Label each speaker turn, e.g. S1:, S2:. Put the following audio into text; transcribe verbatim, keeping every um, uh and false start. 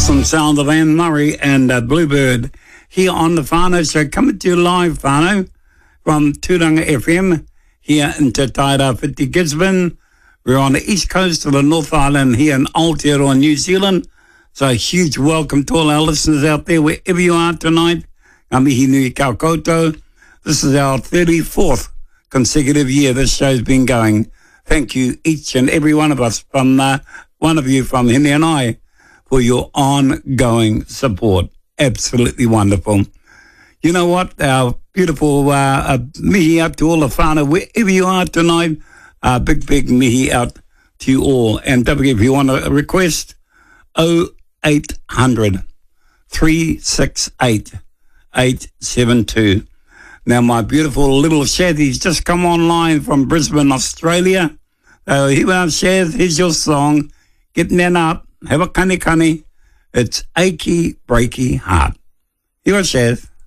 S1: awesome sound of Anne Murray and uh, Bluebird here on the Whānau Show, coming to you live, Whānau, from Tūranga F M here in Te Tairawhiti, Gisborne. We're on the east coast of the North Island here in Aotearoa, New Zealand. So a huge welcome to all our listeners out there, wherever you are tonight. Ngā mihi nui kia koutou. This is our thirty-fourth consecutive year this show's been going. Thank you, each and every one of us, from uh, one of you from Henny and I, for your ongoing support. Absolutely wonderful. You know what? Our beautiful uh, uh, mihi out to all the whānau, wherever you are tonight. Uh, big, big mihi out to you all. And don't forget, if you want a request, oh eight hundred, three six eight, eight seven two. Now, my beautiful little Shaddy's just come online from Brisbane, Australia. So here we are, Shaz. Here's your song. Getting that up. Have a cunny cunny. It's Achy Breaky Heart. Here we are, Shaz.